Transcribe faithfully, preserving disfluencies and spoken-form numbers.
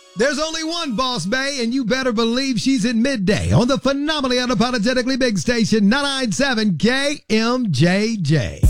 There's only one Boss Bae, and you better believe she's in midday on the phenomenally unapologetically big station, nine ninety-seven K M J J.